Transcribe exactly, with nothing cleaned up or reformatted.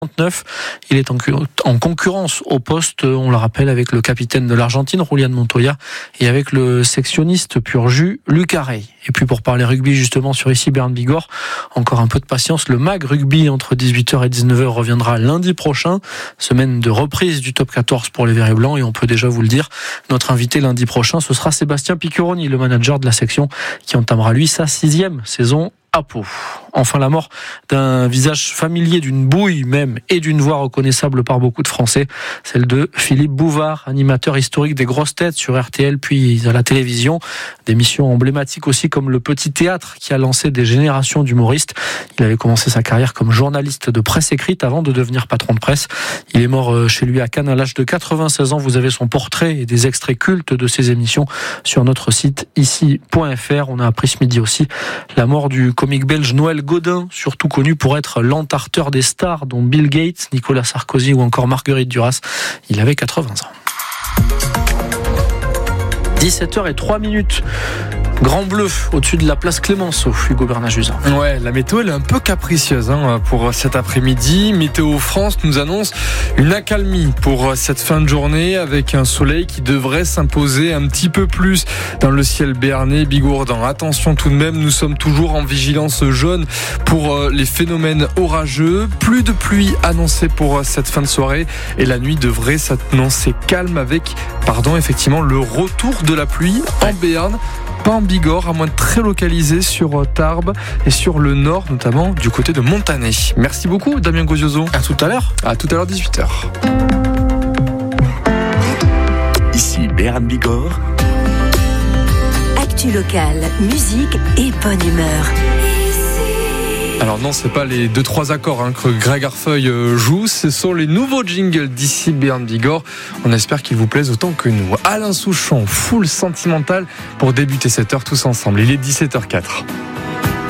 trente-neuf. Il est en, en concurrence au poste, on le rappelle, avec le capitaine de l'Argentine, Julián Montoya, et avec le sectionniste pur jus, Lucas Rey. Et puis pour parler rugby justement sur ici Bern Bigorre, encore un peu de patience, le Mag Rugby entre dix-huit heures et dix-neuf heures reviendra lundi prochain, semaine de reprise du top quatorze pour les Verts et Blancs, et on peut déjà vous le dire, notre invité lundi prochain, ce sera Sébastien Picciuroni, le manager de la section, qui entamera lui sa sixième saison à Pau. Enfin, la mort d'un visage familier, d'une bouille même, et d'une voix reconnaissable par beaucoup de Français, celle de Philippe Bouvard, animateur historique des grosses têtes sur R T L puis à la télévision, des missions emblématiques aussi comme le Petit Théâtre qui a lancé des générations d'humoristes. Il avait commencé sa carrière comme journaliste de presse écrite avant de devenir patron de presse. Il est mort chez lui à Cannes à l'âge de quatre-vingt-seize ans. Vous avez son portrait et des extraits cultes de ses émissions sur notre site ici point f r. On a appris ce midi aussi la mort du comique belge Noël Godin, surtout connu pour être l'entarteur des stars, dont Bill Gates, Nicolas Sarkozy ou encore Marguerite Duras. Il avait quatre-vingts ans. dix-sept heures zéro trois minutes. Grand bleu au-dessus de la place Clémenceau, Hugo Bernard-Juzin. Ouais, la météo elle est un peu capricieuse hein, pour cet après-midi. Météo France nous annonce une accalmie pour cette fin de journée avec un soleil qui devrait s'imposer un petit peu plus dans le ciel béarnais, bigourdan. Attention tout de même, nous sommes toujours en vigilance jaune pour les phénomènes orageux. Plus de pluie annoncée pour cette fin de soirée et la nuit devrait s'annoncer calme avec, pardon, effectivement, le retour de la pluie en Béarn. Pas en Bigorre, à moins de très localisé sur Tarbes et sur le nord, notamment du côté de Montané. Merci beaucoup, Damien Gozioso. À tout à l'heure. À tout à l'heure, dix-huit heures. Ici Bern Bigorre. Actu locale, musique et bonne humeur. Alors non, c'est pas les deux trois accords hein, que Greg Arfeuil joue, ce sont les nouveaux jingles d'ici Bern Bigorre. On espère qu'ils vous plaisent autant que nous. Alain Souchon, full sentimental pour débuter cette heure tous ensemble. Il est dix-sept heures zéro quatre.